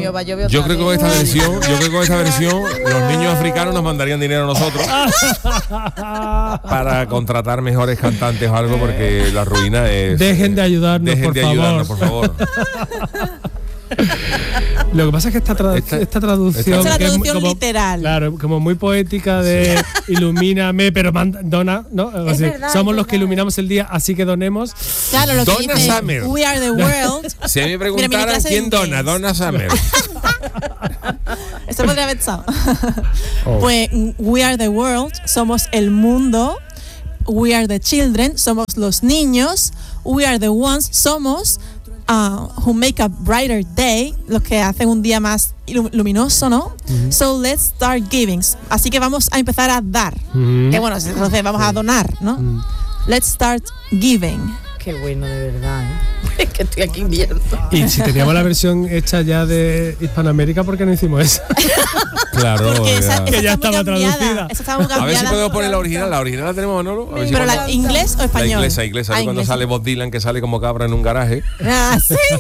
mío va a llover. Yo creo que con esta versión los niños africanos nos mandarían dinero a nosotros para contratar mejores cantantes o algo, porque la ruina es... Dejen de ayudarnos, por favor. Lo que pasa es que esta traducción es la traducción literal. Claro, como muy poética de ilumíname, pero dona, ¿no? Así, verdad, somos los que iluminamos el día, así que donemos. Claro, lo que Donna dice Summer. We are the world. Si a mí me preguntaran quién dona, Donna Summer. Eso podría haber estado. Pues we are the world, somos el mundo. We are the children, somos los niños. We are the ones, somos who make a brighter day, los que hacen un día más luminoso, ¿no? So let's start giving. Así que vamos a empezar a dar. Que bueno, entonces vamos a donar, ¿no? Let's start giving. Qué bueno, de verdad, ¿eh? Es que estoy aquí viendo. Y si teníamos la versión hecha ya de Hispanoamérica, ¿por qué no hicimos esa? Claro, porque esa que ya está muy estaba traducida. Esa está muy a ver cambiada. si podemos poner la original. La original la tenemos, Manolo. A ver si Pero podemos- la inglés o español. La inglesa. Cuando inglés. sale Bob Dylan, que sale como cabra en un garaje. Ah, sí.